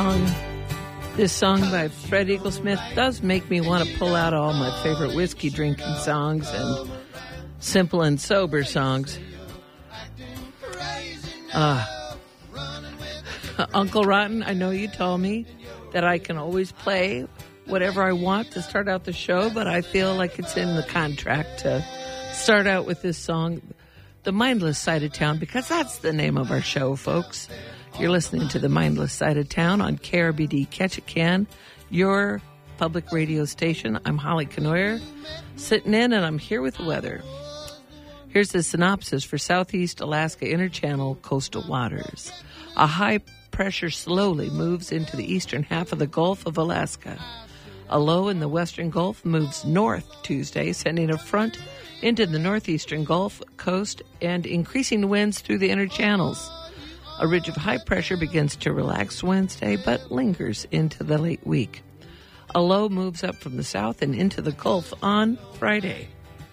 This song by Fred Eaglesmith does make me want to pull out all my favorite whiskey drinking songs and simple and sober songs. Uncle Rotten, I know you told me that I can always play whatever I want to start out the show, but I feel like it's in the contract to start out with this song, The Mindless Side of Town, because that's the name of our show, folks. You're listening to The Mindless Side of Town on KRBD Ketchikan, your public radio station. I'm Holly Knoyer, sitting in, and I'm here with the weather. Here's the synopsis for Southeast Alaska Interchannel coastal waters. A high pressure slowly moves into the eastern half of the Gulf of Alaska. A low in the western Gulf moves north Tuesday, sending a front into the northeastern Gulf coast and increasing winds through the inner channels. A ridge of high pressure begins to relax Wednesday, but lingers into the late week. A low moves up from the south and into the Gulf on Friday.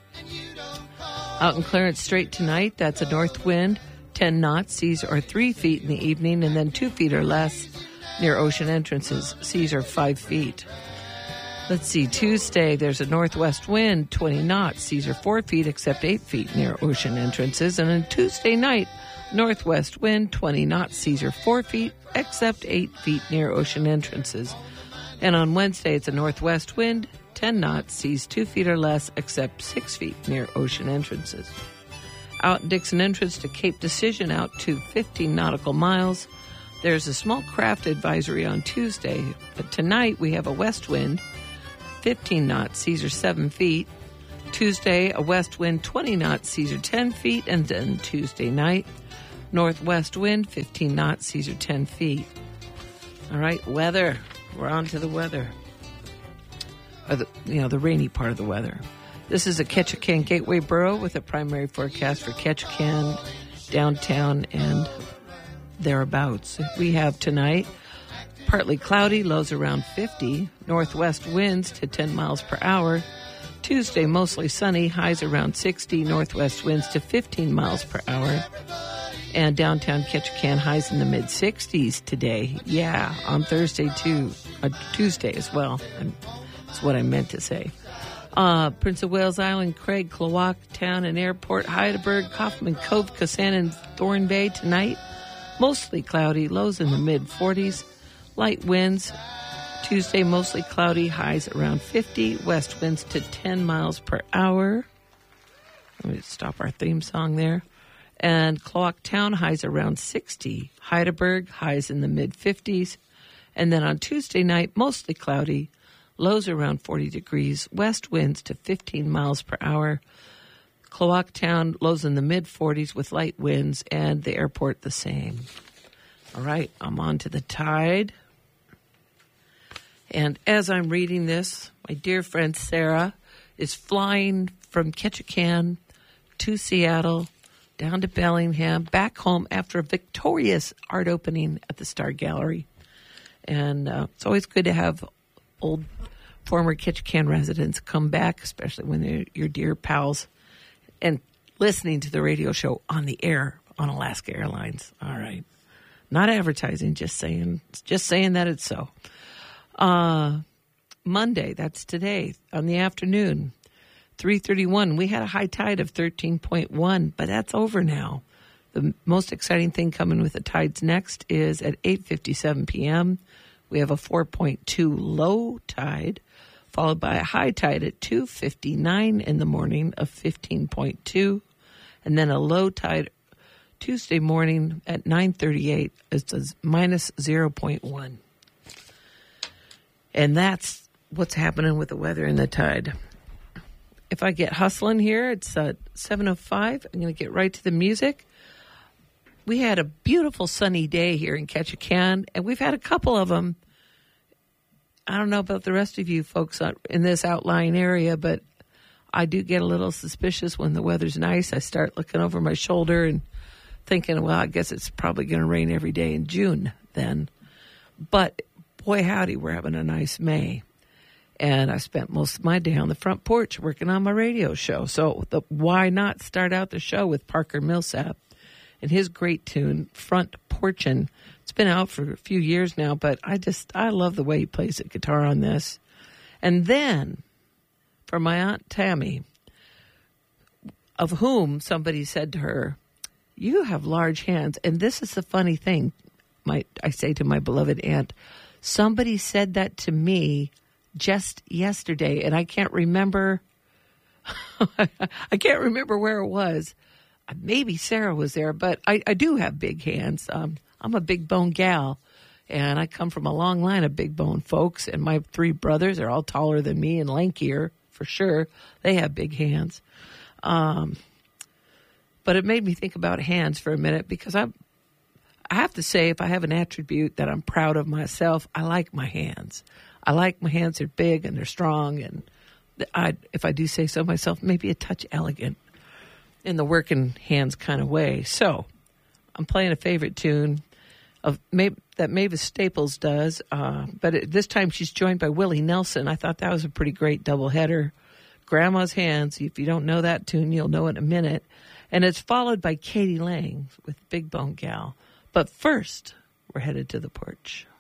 Out in Clarence Strait tonight, that's a north wind, 10 knots, seas are 3 feet in the evening, and then 2 feet or less near ocean entrances. Seas are 5 feet. Let's see, Tuesday, there's a northwest wind, 20 knots, seas are 4 feet except 8 feet near ocean entrances, and on Tuesday night, northwest wind, 20 knots, seas are 4 feet, except 8 feet near ocean entrances. And on Wednesday, it's a northwest wind, 10 knots, seas 2 feet or less, except 6 feet near ocean entrances. Out Dixon entrance to Cape Decision, out to 15 nautical miles. There's a small craft advisory on Tuesday, but tonight we have a west wind, 15 knots, seas are 7 feet. Tuesday, a west wind, 20 knots, seas are 10 feet, and then Tuesday night, northwest wind, 15 knots, seas are 10 feet. All right, weather. We're on to the weather. Or the rainy part of the weather. This is a Ketchikan Gateway Borough with a primary forecast for Ketchikan, downtown, and thereabouts. We have tonight partly cloudy, lows around 50, northwest winds to 10 miles per hour. Tuesday, mostly sunny, highs around 60, northwest winds to 15 miles per hour. And downtown Ketchikan, highs in the mid-60s today. Yeah, on Thursday, too. Tuesday as well. That's what I meant to say. Prince of Wales Island, Craig, Klawock Town and Airport, Heidelberg, Kaufman Cove, Kasan, and Thorn Bay tonight. Mostly cloudy, lows in the mid-40s. Light winds. Tuesday, mostly cloudy, highs around 50. West winds to 10 miles per hour. Let me stop our theme song there. And Klawock Town, highs around 60. Heidelberg, highs in the mid-50s. And then on Tuesday night, mostly cloudy, lows around 40 degrees, west winds to 15 miles per hour. Klawock Town, lows in the mid-40s with light winds, and the airport the same. All right, I'm on to the tide. And as I'm reading this, my dear friend Sarah is flying from Ketchikan to Seattle, down to Bellingham, back home after a victorious art opening at the Star Gallery. And it's always good to have old former Ketchikan residents come back, especially when they're your dear pals, and listening to the radio show on the air on Alaska Airlines. All right. Not advertising, just saying that it's so. Monday, that's today, on the afternoon, 3:31. We had a high tide of 13.1, but that's over now. The most exciting thing coming with the tides next is at 8:57 p.m. We have a 4.2 low tide, followed by a high tide at 2:59 in the morning of 15.2, and then a low tide Tuesday morning at 9:38 is minus 0.1. And that's what's happening with the weather and the tide. If I get hustling here, it's 7:05. I'm going to get right to the music. We had a beautiful sunny day here in Ketchikan, and we've had a couple of them. I don't know about the rest of you folks in this outlying area, but I do get a little suspicious when the weather's nice. I start looking over my shoulder and thinking, well, I guess it's probably going to rain every day in June then. But boy, howdy, we're having a nice May. And I spent most of my day on the front porch working on my radio show. So why not start out the show with Parker Millsap and his great tune, Front Porchin'. It's been out for a few years now, but I love the way he plays the guitar on this. And then, for my Aunt Tammy, of whom somebody said to her, "You have large hands." And this is the funny thing, I say to my beloved aunt, somebody said that to me just yesterday, and I can't remember. I can't remember where it was. Maybe Sarah was there, but I do have big hands. I'm a big bone gal, and I come from a long line of big bone folks, and my 3 brothers are all taller than me and lankier, for sure. They have big hands. But it made me think about hands for a minute, because I have to say, if I have an attribute that I'm proud of myself, I like my hands. I like my hands. They're big and they're strong, and if I do say so myself, maybe a touch elegant in the working hands kind of way. So I'm playing a favorite tune that Mavis Staples does, but this time she's joined by Willie Nelson. I thought that was a pretty great doubleheader. Grandma's Hands. If you don't know that tune, you'll know it in a minute. And it's followed by Katie Lang with Big Bone Gal. But first, we're headed to the porch.